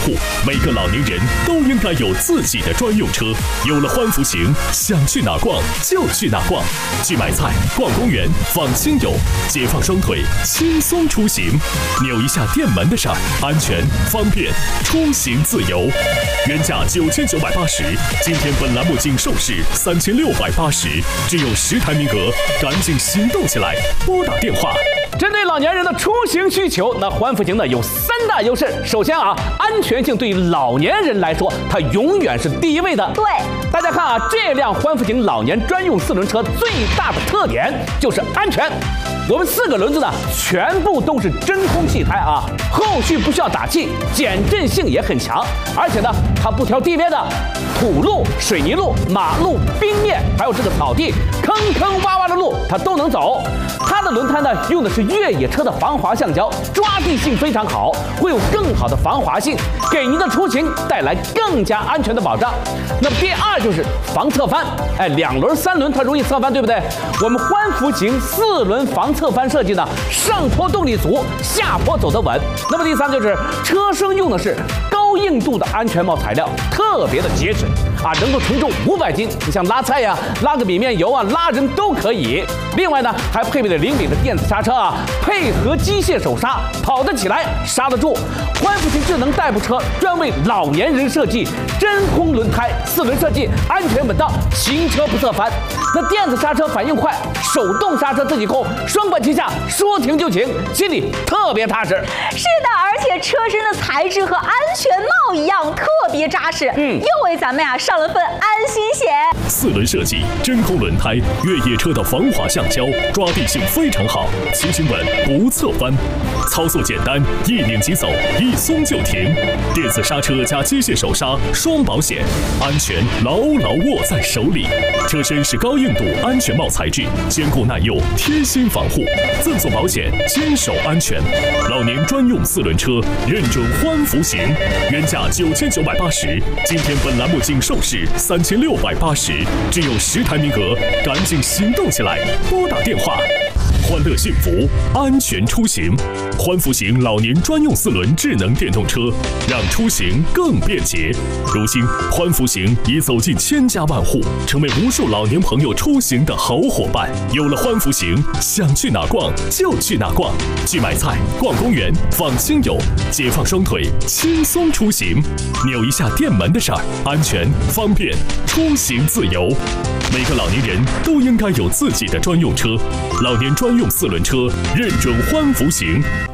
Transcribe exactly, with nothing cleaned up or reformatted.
每个老年人都应该有自己的专用车。有了欢福行，想去哪逛就去哪逛，去买菜、逛公园、访亲友，解放双腿，轻松出行。扭一下电门的事儿，安全方便，出行自由。原价九千九百八十，今天本栏目仅售市三千六百八十，只有十台名额，赶紧行动起来，拨打电话。 针对老年人的出行需求，那欢福行呢有三大优势。首先啊，安全性对于老年人来说，它永远是第一位的。 对， 大家看啊，这辆欢福行老年专用四轮车最大的特点就是安全。我们四个轮子呢，全部都是真空气胎啊，后续不需要打气，减震性也很强，而且呢，它不挑地面的，土路、水泥路、马路、冰面，还有这个草地、坑坑洼洼的路，它都能走。它的轮胎呢，用的是越野车的防滑橡胶，抓地性非常好，会有更好的防滑性，给您的出行带来更加安全的保障。那么第二就是防侧翻，哎，两轮、三轮它容易侧翻，对不对？我们欢福行四轮防侧翻设计呢，上坡动力足，下坡走得稳。那么第三就是车身用的是高硬度的安全帽材料，特别的结实啊，能够承重五百斤。你像拉菜呀、啊、拉个米面油啊、拉人都可以。另外呢，还配备了灵敏的电子刹车啊，配合机械手刹，跑得起来，刹得住。欢福行智能代步车专为老年人设计，真空轮胎，四轮设计，安全稳当，行车不侧翻。那电子刹车反应快，手动刹车自己控，双管齐下，说停就停，心里特别踏实。 是的，而且车身的材质和安全帽一样，特别扎实，嗯，又为咱们呀、啊、上了份安心险。 四轮设计，真空轮胎，越野车的防滑橡胶，抓地性非常好，骑行稳不侧翻，操作简单，一拧即走，一松就停。电子刹车加机械手刹，双保险，安全牢牢握在手里。车身是高硬度安全帽材质，坚固耐用，贴心防护，赠送保险，坚守安全。老年专用四轮车，认准欢福行，原价九千九百八十，今天本栏目仅售市三千六百八十，只有十台名额，赶紧行动起来，拨打电话。欢乐幸福，安全出行。欢福行老年专用四轮智能电动车，让出行更便捷。如今，欢福行已走进千家万户，成为无数老年朋友出行的好伙伴。有了欢福行，想去哪逛就去哪逛，去买菜、逛公园、访亲友，解放双腿，轻松出行。扭一下电门的事儿，安全方便，出行自由。每个老年人都应该有自己的专用车，老年专用四轮车，认准欢福行。